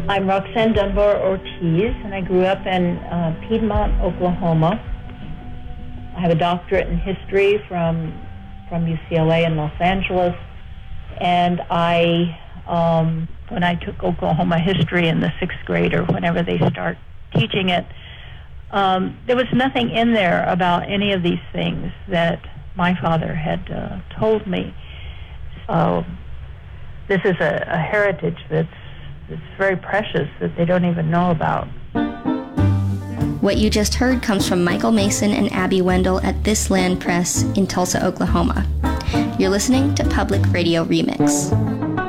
I'm Roxanne Dunbar Ortiz, and I grew up in Piedmont, Oklahoma. I have a doctorate in history from UCLA in Los Angeles, and when I took Oklahoma history in the 6th grade or whenever they start teaching it, there was nothing in there about any of these things that my father had told me. So this is a heritage that's very precious that they don't even know about. What you just heard comes from Michael Mason and Abby Wendell at This Land Press in Tulsa, Oklahoma. You're listening to Public Radio Remix.